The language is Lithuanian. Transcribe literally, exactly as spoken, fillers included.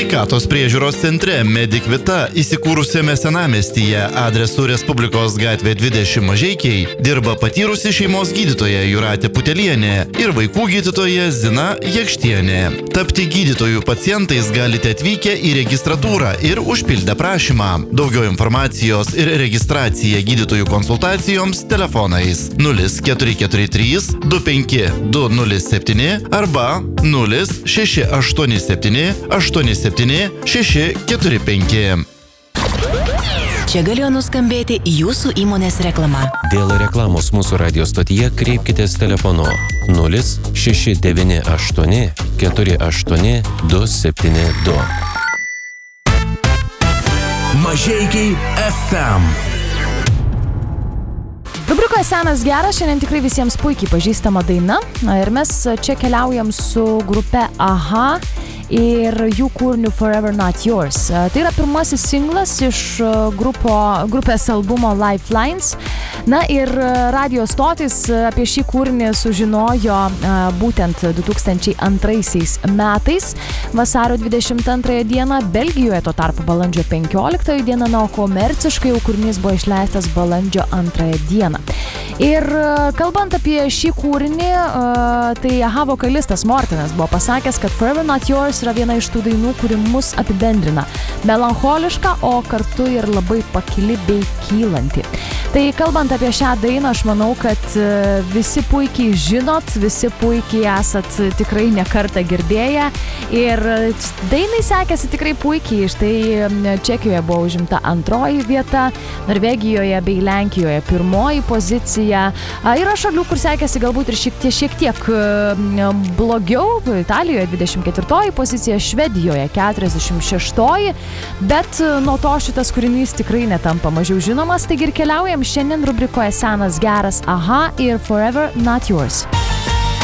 Sveikatos priežiūros centre Medic Vita įsikūrusiame Senamiestyje adresu Respublikos gatvė dvidešimt Mažeikiai dirba patyrusi šeimos gydytoja Jūratė Putelienė ir vaikų gydytoja Zina Jakštienė. Tapti gydytojų pacientais galite atvykę į registratūrą ir užpildę prašymą. Daugiau informacijos ir registracija gydytojų konsultacijoms telefonais nulis keturi keturi trys du penki du nulis septyni arba nulis šeši aštuoni septyni aštuoni septyni šeši keturi penki. Čia galėjo nuskambėti jūsų įmonės reklama. Dėl reklamos mūsų radio stotyje kreipkitės telefonu nulis šeši devyni aštuoni keturi aštuoni du septyni du. Mažeikiai F M. Rubrikoje Senas geras, šiandien tikrai visiems puikiai pažįstama daina. Na, ir mes čia keliaujam su grupe Aha ir jų kūriniu Forever Not Yours. Tai yra pirmasis singlas iš grupo, grupės albumo Lifelines. Na ir radio stotis apie šį kūrinį sužinojo būtent du tūkstančiai antraisiais metais, vasario dvidešimt antrąją dieną, Belgijoje tuo tarpu balandžio penkioliktąją dieną, na, o komerciškai jau kūrinys buvo išleistas balandžio antrąją dieną. Ir kalbant apie šį kūrinį, tai Aha vokalistas Mortinas buvo pasakęs, kad Forever Not Yours yra viena iš tų dainų, kuri mus apibendrina. Melancholiška, o kartu ir labai pakili bei kylanti. Tai kalbant apie šią dainą, aš manau, kad visi puikiai žinot, visi puikiai esat tikrai ne kartą girdėję. Ir dainai sekėsi tikrai puikiai. Štai Čekijoje buvo užimta antroji vieta, Norvegijoje bei Lenkijoje pirmoji pozicija. Yra šalių, kur sekėsi galbūt ir šiek tiek, šiek tiek blogiau. Italijoje dvidešimt ketvirtoji pozicija, Švedijoje keturiasdešimt šeštoji. Bet nuo to šitas kūrinys tikrai netampa mažiau žinomas. Taigi ir keliaujam šiandien rubrikoje Senas geras, Aha ir Forever Not Yours.